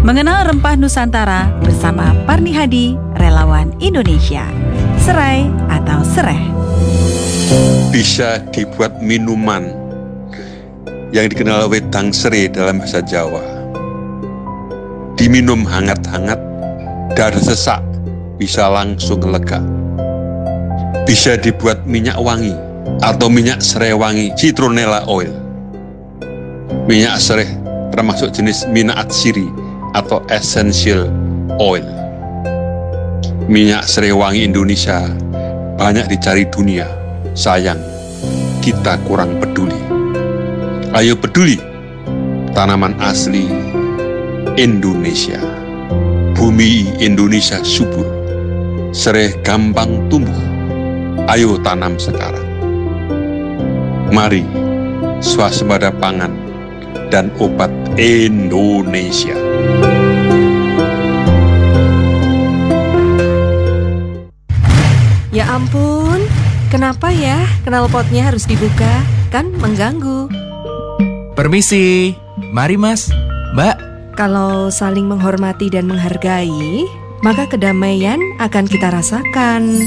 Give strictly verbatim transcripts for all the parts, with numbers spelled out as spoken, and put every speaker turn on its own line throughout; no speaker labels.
Mengenal rempah Nusantara bersama Parni Hadi, relawan Indonesia. Serai atau sereh.
Bisa dibuat minuman yang dikenal wedang serai dalam bahasa Jawa. Diminum hangat-hangat, dada sesak bisa langsung lega. Bisa dibuat minyak wangi atau minyak serai wangi, citronella oil. Minyak serai termasuk jenis minyak atsiri atau essential oil. Minyak serai wangi Indonesia banyak dicari dunia. Sayang, kita kurang peduli. Ayo peduli, tanaman asli Indonesia. Bumi Indonesia subur, serai gampang tumbuh. Ayo tanam sekarang. Mari, swasembada pangan dan obat Indonesia.
Ya ampun, kenapa ya knalpotnya harus dibuka? Kan mengganggu.
Permisi, mari mas, mbak.
Kalau saling menghormati dan menghargai, maka kedamaian akan kita rasakan.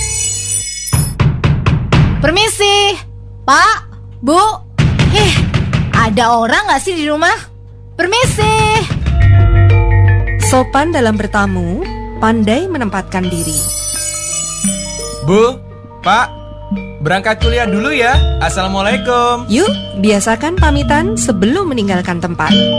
Permisi, Pak, Bu. Eh, ada orang gak sih di rumah? Permisi.
Sopan dalam bertamu, pandai menempatkan diri.
Bu, Pak, berangkat kuliah dulu ya. Assalamualaikum.
Yuk, biasakan pamitan sebelum meninggalkan tempat.